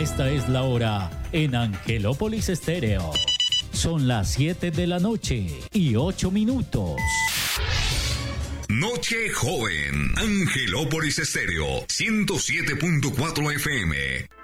Esta es la hora en Angelópolis Estéreo. Son las 7 de la noche y 8 minutos. Noche joven, Angelópolis Estéreo, 107.4 FM.